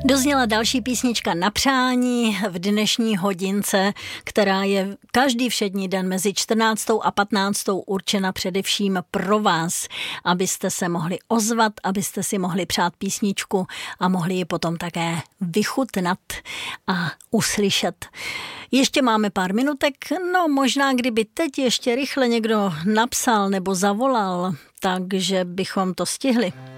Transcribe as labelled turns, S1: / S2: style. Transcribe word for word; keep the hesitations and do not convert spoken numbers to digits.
S1: Dozněla další písnička na přání v dnešní hodince, která je každý všední den mezi čtrnáctou a patnáctou určena především pro vás, abyste se mohli ozvat, abyste si mohli přát písničku a mohli ji potom také vychutnat a uslyšet. Ještě máme pár minutek, no možná kdyby teď ještě rychle někdo napsal nebo zavolal, takže bychom to stihli.